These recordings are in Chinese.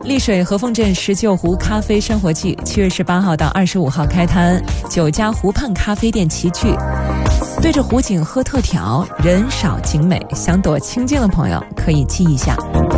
丽水和凤镇石臼湖咖啡生活季7月18号到25号开摊，9家湖畔咖啡店齐聚，对着湖景喝特调，人少景美。想躲清静的朋友可以记一下。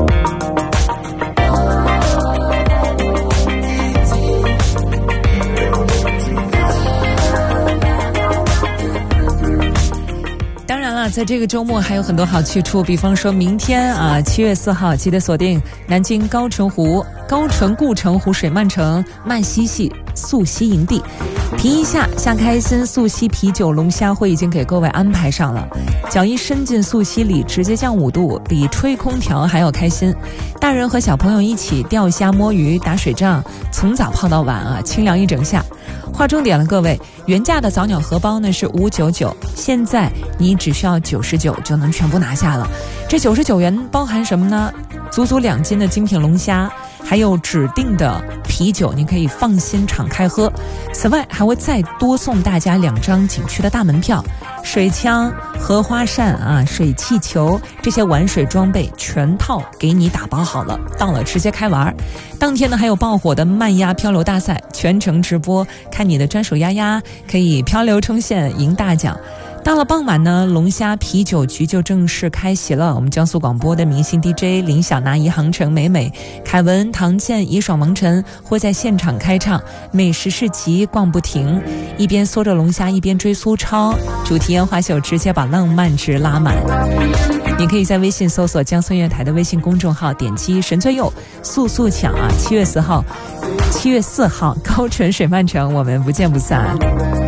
在这个周末还有很多好去处，比方说明天7月4号记得锁定南京高淳故城湖水漫城漫嬉戏溯溪营地，皮一下开心溯溪啤酒龙虾会已经给各位安排上了，脚一伸进溯溪里直接降5度，比吹空调还要开心。大人和小朋友一起钓虾摸鱼打水仗，从早泡到晚清凉一整下。划重点了各位，原价的早鸟荷包呢是599，现在你只需要99就能全部拿下了。这99元包含什么呢？足足2斤的精品龙虾，还有指定的啤酒，您可以放心敞开喝。此外还会再多送大家2张景区的大门票，水枪、荷花扇水气球这些玩水装备全套给你打包好了，到了直接开玩。当天呢还有爆火的慢压漂流大赛，全程直播，看你的专属鸭鸭可以漂流冲线赢大奖。到了傍晚呢，龙虾啤酒局就正式开席了。我们江苏广播的明星 DJ 林小娜、怡航程、美美、凯文、唐倩、怡爽、王晨会在现场开唱，美食市集逛不停，一边嗦着龙虾一边追苏超，主题烟花秀直接把浪漫值拉满。你可以在微信搜索江苏音乐台的微信公众号，点击神最右速抢7月4号高淳水漫城，我们不见不散。